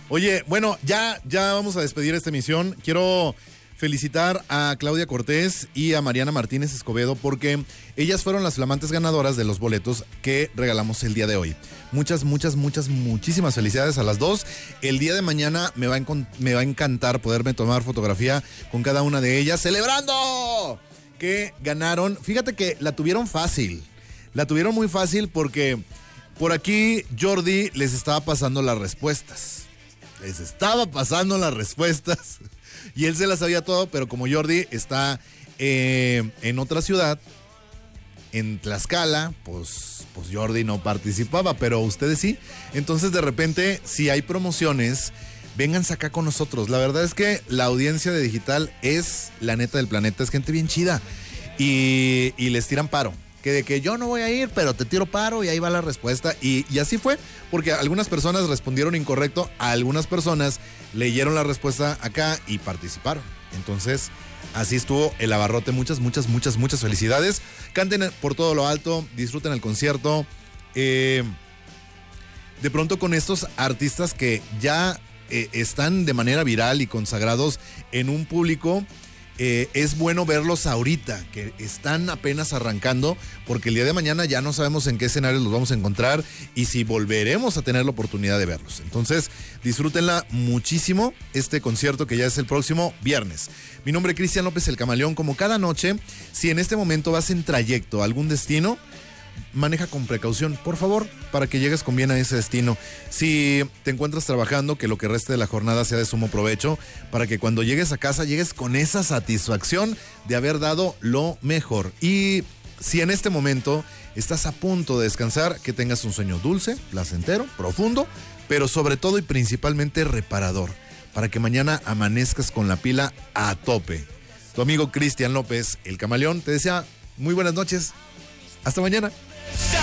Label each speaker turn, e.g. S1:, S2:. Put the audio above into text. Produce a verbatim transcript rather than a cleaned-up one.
S1: Oye, bueno, ya, ya vamos a despedir esta emisión. Quiero felicitar a Claudia Cortés y a Mariana Martínez Escobedo porque ellas fueron las flamantes ganadoras de los boletos que regalamos el día de hoy. Muchas, muchas, muchas, muchísimas felicidades a las dos. El día de mañana me va a, encont- me va a encantar poderme tomar fotografía con cada una de ellas celebrando que ganaron. Fíjate que la tuvieron fácil, la tuvieron muy fácil porque por aquí Jordi les estaba pasando las respuestas. Les estaba pasando las respuestas y él se las sabía todo, pero como Jordi está eh, en otra ciudad, en Tlaxcala, pues, pues Jordi no participaba, pero ustedes sí. Entonces de repente, si hay promociones, vénganse acá con nosotros. La verdad es que la audiencia de Digital es la neta del planeta, es gente bien chida y, y les tiran paro. Que de que yo no voy a ir, pero te tiro paro y ahí va la respuesta. Y, y así fue, porque algunas personas respondieron incorrecto, a algunas personas leyeron la respuesta acá y participaron. Entonces, así estuvo el abarrote. Muchas, muchas, muchas, muchas felicidades. Canten por todo lo alto, disfruten el concierto. Eh, de pronto con estos artistas que ya eh, están de manera viral y consagrados en un público, Eh, es bueno verlos ahorita, que están apenas arrancando, porque el día de mañana ya no sabemos en qué escenarios los vamos a encontrar y si volveremos a tener la oportunidad de verlos. Entonces, disfrútenla muchísimo este concierto que ya es el próximo viernes. Mi nombre es Cristian López el Camaleón. Como cada noche, si en este momento vas en trayecto a algún destino, maneja con precaución, por favor, para que llegues con bien a ese destino. Si te encuentras trabajando, que lo que reste de la jornada sea de sumo provecho, para que cuando llegues a casa llegues con esa satisfacción de haber dado lo mejor. Y si en este momento estás a punto de descansar, que tengas un sueño dulce, placentero, profundo, pero sobre todo y principalmente reparador, para que mañana amanezcas con la pila a tope. Tu amigo Cristian López, el Camaleón, te desea muy buenas noches. Hasta mañana.